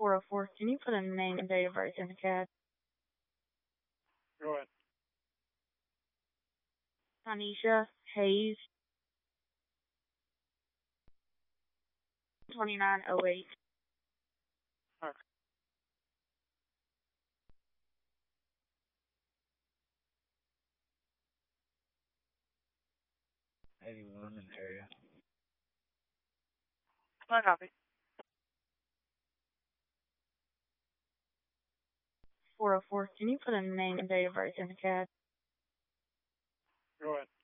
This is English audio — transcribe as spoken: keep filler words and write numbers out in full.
four oh four, can you put in the name and date of birth in the chat? Go ahead. Tanisha Hayes. twenty-nine oh eight. Okay. eighty-one in the area. I copy. four oh four, can you put in the name and date of birth in the chat? Go ahead.